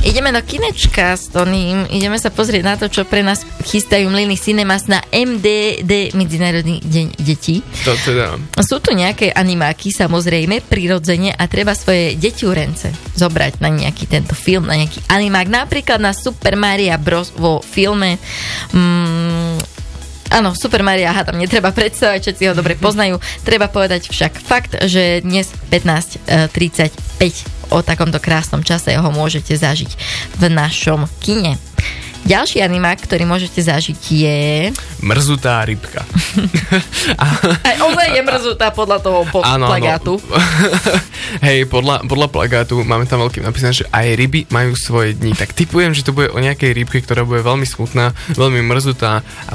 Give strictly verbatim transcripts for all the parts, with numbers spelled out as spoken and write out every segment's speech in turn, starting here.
Ideme do kinečka s Toným, ideme sa pozrieť na to, čo pre nás chystajú Mlyny Cinemas na em dé dé, Medzinárodný deň detí. To teda. Sú tu nejaké animáky, samozrejme, prirodzene a treba svoje deťurence zobrať na nejaký tento film, na nejaký animák, napríklad na Super Mario Bros. Vo filme mm, áno, Super Mario, aha, tam netreba predstavať, všetci ho dobre poznajú. Treba povedať však fakt, že dnes pätnásť tridsaťpäť o takomto krásnom čase ho môžete zažiť v našom kine. Ďalší animák, ktorý môžete zažiť je... Mrzutá rybka. Aj ona je mrzutá podľa toho po- áno, plagátu. Áno. Hej, podľa, podľa plagátu máme tam veľký napísané, že aj ryby majú svoje dni. Tak tipujem, že to bude o nejakej rybke, ktorá bude veľmi smutná, veľmi mrzutá a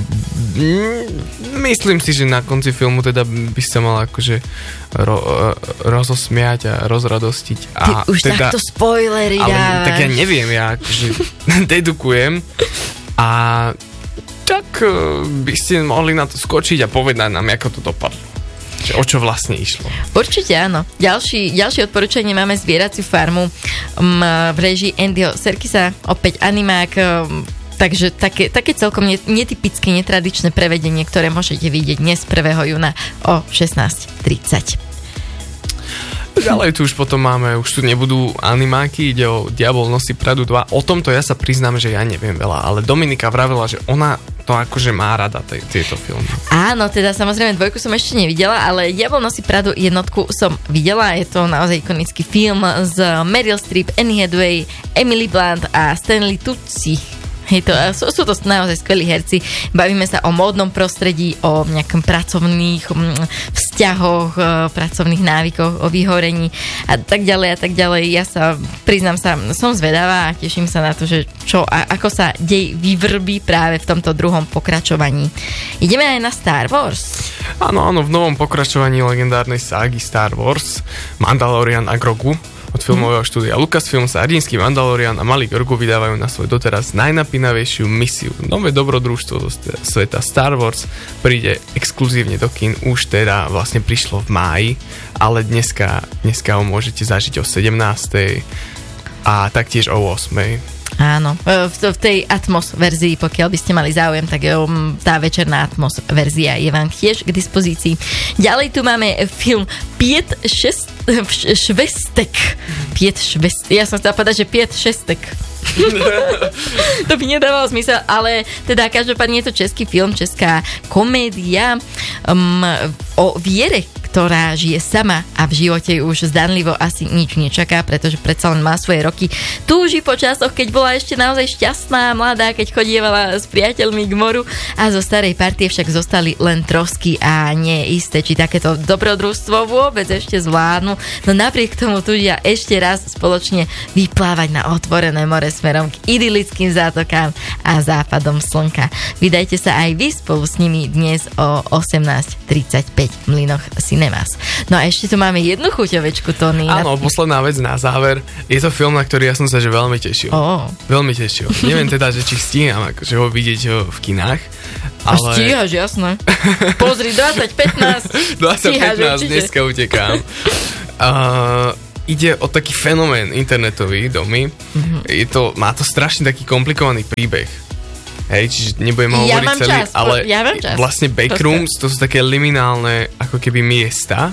myslím si, že na konci filmu teda by sa mala akože ro, rozosmiať a rozradostiť. A Ty už teda, takto spoilery ale, dávaš. tak ja neviem, ja akože dedukujem a tak by ste mohli na to skočiť a povedať nám, ako to dopadlo. O čo vlastne išlo. Určite áno. Ďalší, ďalšie odporúčanie máme Zvieraciu farmu um, v režii Andyho Serkisa, opäť animák, um, takže také, také celkom netypické, netradičné prevedenie, ktoré môžete vidieť dnes prvého júna o šestnásť tridsať. Ďalej tu už potom máme, už tu nebudú animáky, ide o Diabol nosí Pradu dva. O tomto ja sa priznám, že ja neviem veľa, ale Dominika vravila, že ona to akože má rada, tej, tieto filmy. Áno, teda samozrejme dvojku som ešte nevidela, ale Diabol nosí Pradu jednotku som videla, je to naozaj ikonický film s Meryl Streep, Anne Hathaway, Emily Blunt a Stanley Tucci. Hej, to, sú, sú to naozaj skvelí herci. Bavíme sa o módnom prostredí, o nejakom pracovných vzťahoch, pracovných návykoch, o vyhorení a tak ďalej a tak ďalej. Ja sa, priznám sa, som zvedavá a teším sa na to, že čo a ako sa dej vyvrbí práve v tomto druhom pokračovaní. Ideme aj na Star Wars. Áno, áno, v novom pokračovaní legendárnej ságy Star Wars Mandalorian a Grogu od filmového mm. štúdia Lucasfilm sa hrdinský Mandalorian a malý Grogu vydávajú na svoj doteraz najnapínavejšiu misiu. Nové dobrodružstvo zo sveta Star Wars príde exkluzívne do kín, už teda vlastne prišlo v máji, ale dneska, dneska ho môžete zažiť o sedemnástej a taktiež o ôsmej. Áno, v, v tej Atmos verzii, pokiaľ by ste mali záujem, tak tá večerná Atmos verzia je vám tiež k dispozícii. Ďalej tu máme film Piet šest, švestek. Piet švestek. Ja som chcela povedať, že Piet šestek. To by nedávalo zmysel, ale teda každopádne je to český film, česká komédia um, o viere, ktorá žije sama a v živote už zdanlivo asi nič nečaká, pretože predsa len má svoje roky. Túži po časoch, keď bola ešte naozaj šťastná, mladá, keď chodievala s priateľmi k moru a zo starej partie však zostali len trosky a nie je isté, či takéto dobrodružstvo vôbec ešte zvládnu. No napriek tomu túžia ešte raz spoločne vyplávať na otvorené more smerom k idylickým zátokám a západom slnka. Vydajte sa aj vy spolu s nimi dnes o osemnásť tridsaťpäť v Mlynoch Cinemas. No a ešte tu máme jednu chuťovečku, Tony. Áno, posledná vec na záver. Je to film, na ktorý ja som sa že veľmi tešil. Oh. Veľmi tešil. Neviem teda, že či stíham akože ho vidieť v kinách. Ale... A stíhaš, jasné. Pozri, dvadsať pätnásť. dvadsať pätnásť, dneska utekám. Uh, ide o taký fenomén internetový domy. Mm-hmm. Je to, má to strašne taký komplikovaný príbeh. Hej, čiže nebudem ja hovoriť celý, čas, ale ja vlastne backrooms, to sú také liminálne ako keby miesta.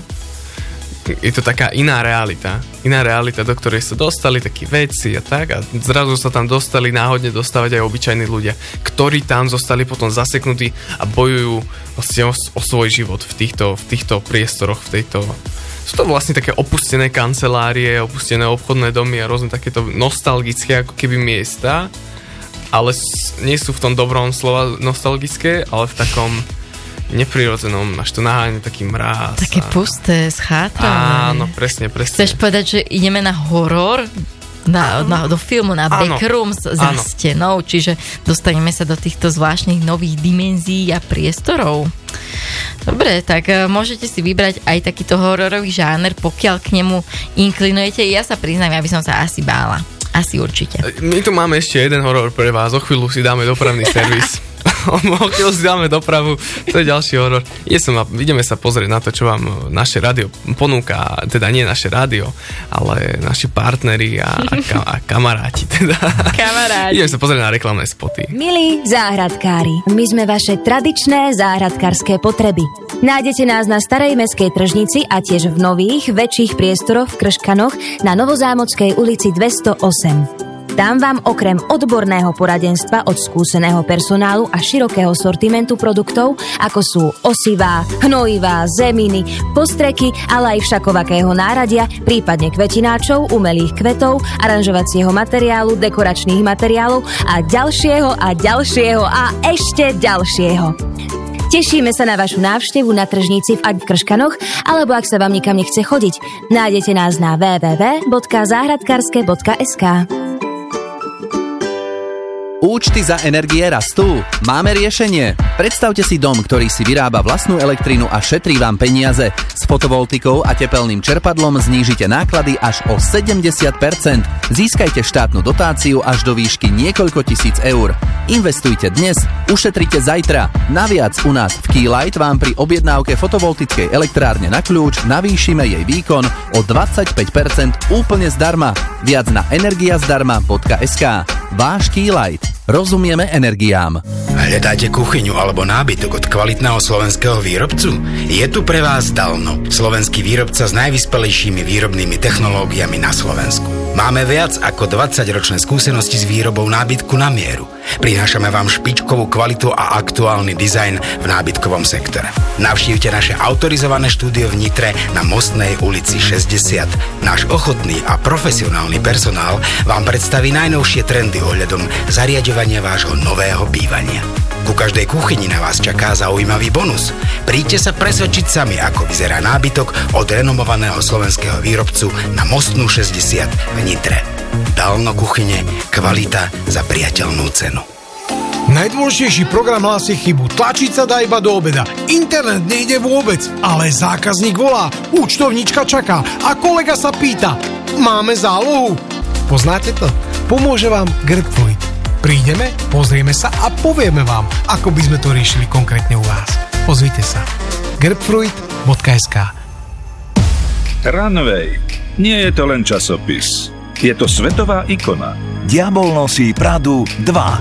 Je to taká iná realita. Iná realita, do ktorej sa dostali takí vedci a tak a zrazu sa tam dostali náhodne dostávať aj obyčajní ľudia, ktorí tam zostali potom zaseknutí a bojujú vlastne o, o svoj život v týchto, v týchto priestoroch, v tejto... Sú to vlastne také opustené kancelárie, opustené obchodné domy a rôzne takéto nostalgické ako keby miesta, ale nie sú v tom dobrom slova nostalgické, ale v takom neprirodzenom, až to naháňa taký mráz. Také a... pusté, schátrané. Áno, presne, presne. Chceš povedať, že ideme na horor? Na, na, do filmu, na backrooms za áno. stenou, čiže dostaneme sa do týchto zvláštnych nových dimenzií a priestorov. Dobre, tak môžete si vybrať aj takýto hororový žáner, pokiaľ k nemu inklinujete. Ja sa priznám, ja by som sa asi bála. Asi určite. My tu máme ešte jeden horor pre vás. O chvíľu si dáme dopravný servis. Pokiaľ si dáme dopravu, to je ďalší horor. Ideme sa pozrieť na to, čo vám naše rádio ponúka, teda nie naše rádio, ale naši partneri a, a, ka, a kamaráti. Teda. Kamaráti. Ideme sa pozrieť na reklamné spoty. Milí záhradkári, my sme vaše tradičné záhradkárske potreby. Nájdete nás na Starej mestskej tržnici a tiež v nových, väčších priestoroch v Krškanoch na Novozámockej ulici dvestoosem. Tam vám okrem odborného poradenstva od skúseného personálu a širokého sortimentu produktov, ako sú osivá, hnojivá, zeminy, postreky, ale aj všakovakého náradia, prípadne kvetináčov, umelých kvetov, aranžovacieho materiálu, dekoračných materiálov a ďalšieho a ďalšieho a ešte ďalšieho. Tešíme sa na vašu návštevu na tržnici v Ať v Krškanoch, alebo ak sa vám nikam nechce chodiť, nájdete nás na w w w bodka záhradkarske bodka es ka. Účty za energie rastú? Máme riešenie. Predstavte si dom, ktorý si vyrába vlastnú elektrinu a šetrí vám peniaze. S fotovoltikou a tepelným čerpadlom znížite náklady až o sedemdesiat percent. Získajte štátnu dotáciu až do výšky niekoľko tisíc eur. Investujte dnes, ušetrite zajtra. Naviac u nás v Keylight vám pri objednávke fotovoltickej elektrárne na kľúč navýšime jej výkon o dvadsaťpäť percent úplne zdarma. Viac na energiazdarma bodka es ka. Váš Keylight. Rozumieme energiám. Hľadáte kuchyňu alebo nábytok od kvalitného slovenského výrobcu? Je tu pre vás Dalno, slovenský výrobca s najvyspelejšími výrobnými technológiami na Slovensku. Máme viac ako dvadsaťročné skúsenosti s výrobou nábytku na mieru. Prinášame vám špičkovú kvalitu a aktuálny dizajn v nábytkovom sektore. Navštívte naše autorizované štúdio v Nitre na Mostnej ulici šesťdesiat. Náš ochotný a profesionálny personál vám predstaví najnovšie trendy ohľadom zariaďovania vášho nového bývania. Ku každej kuchyni na vás čaká zaujímavý bonus. Príďte sa presvedčiť sami, ako vyzerá nábytok od renomovaného slovenského výrobcu na Mostnú šesťdesiat v Nitre. Dalno kuchyne, kvalita za priateľnú cenu. Najdôležitejší program hlási chybu. Tlačiť sa dá iba do obeda. Internet nejde vôbec, ale zákazník volá, účtovníčka čaká a kolega sa pýta, máme zálohu? Poznáte to? Pomôže vám Grapefruit. Prídeme, pozrieme sa a povieme vám, ako by sme to riešili konkrétne u vás. Pozrite sa. grapefruit bodka es ka. Runway. Nie je to len časopis. Je to svetová ikona. Diabol nosí Pradu dva.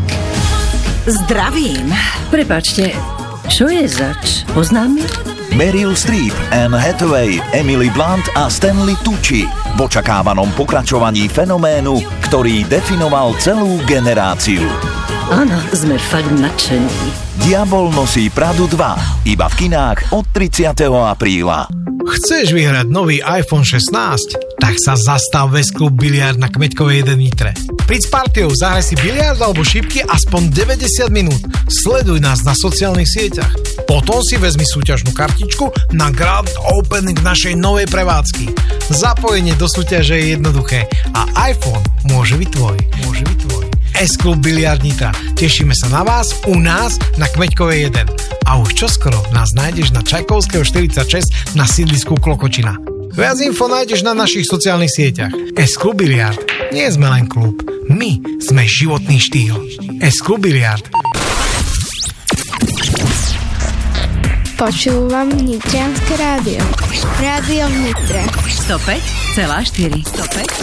Zdravím. Prepáčte, čo je zač? Poznáme? Meryl Streep, Anne Hathaway, Emily Blunt a Stanley Tucci v očakávanom pokračovaní fenoménu, ktorý definoval celú generáciu. Áno, sme fakt nadšení. Diabol nosí Pradu dva, iba v kinách od tridsiateho apríla. Chceš vyhrať nový iPhone šestnásť? Tak sa zastav v S-klub Biliard na Kmeďkovej jeden Nitre. Príď s partiou, zahraj si biliard alebo šipky aspoň deväťdesiat minút. Sleduj nás na sociálnych sieťach. Potom si vezmi súťažnú kartičku na Grand Opening našej novej prevádzky. Zapojenie do súťaže je jednoduché a iPhone môže byť tvoj. Môže byť tvoj. S-klub Biliard Nitra. Tešíme sa na vás u nás na Kmeďkovej jeden. A už čoskoro nás nájdeš na Čajkovského štyridsaťšesť na sídlisku Klokočina. Viac info nájdeš na našich sociálnych sieťach. S-klub Biliard. Nie sme len klub. My sme životný štýl. S-klub Biliard. Počúvam Nitrianske rádio. Rádio v Nitre. sto päť celá štyri. sto päť